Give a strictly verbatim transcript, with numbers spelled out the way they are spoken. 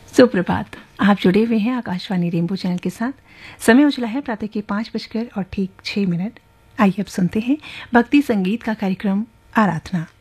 सुप्रभात। आप जुड़े हुए हैं आकाशवाणी रेनबो चैनल के साथ। समय उजला है प्रातः के पाँच बजकर और ठीक छह मिनट। आइए अब सुनते हैं भक्ति संगीत का कार्यक्रम आराधना।